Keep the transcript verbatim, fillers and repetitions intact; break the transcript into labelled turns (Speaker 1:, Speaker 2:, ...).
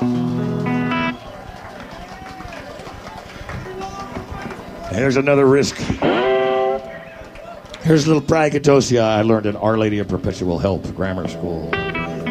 Speaker 1: Here's another risk. Here's a little braggadocio I learned in Our Lady of Perpetual Help Grammar School.